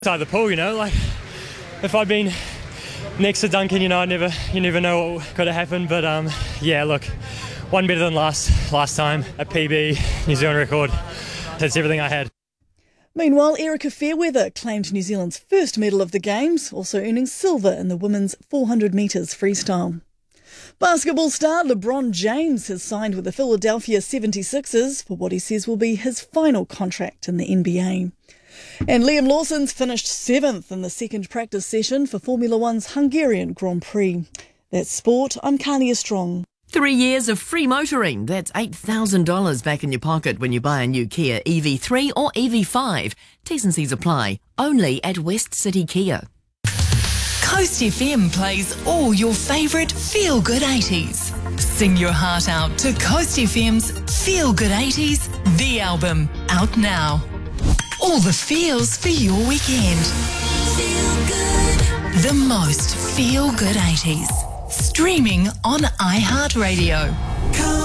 Inside the pool, like if I'd been next to Duncan, you never know what could have happened. But look, one better than last time, a PB, New Zealand record. That's everything I had. Meanwhile, Erica Fairweather claimed New Zealand's first medal of the Games, also earning silver in the women's 400 metres freestyle. Basketball star LeBron James has signed with the Philadelphia 76ers for what he says will be his final contract in the NBA. And Liam Lawson's finished 7th in the second practice session for Formula One's Hungarian Grand Prix. That's sport. I'm Kania Strong. 3 years of free motoring. That's $8,000 back in your pocket when you buy a new Kia EV3 or EV5. T's and C's apply. Only at West City Kia. Coast FM plays all your favourite feel-good 80s. Sing your heart out to Coast FM's Feel Good 80s, the album, out now. All the feels for your weekend. Feel good. The most feel-good 80s. Streaming on iHeartRadio.